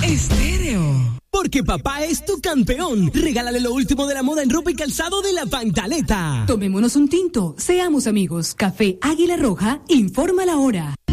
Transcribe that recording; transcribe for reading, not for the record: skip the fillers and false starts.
Estéreo. Porque papá es tu campeón. Regálale lo último de la moda en ropa y calzado de La Pantaleta. Tomémonos un tinto, seamos amigos. Café Águila Roja informa la hora.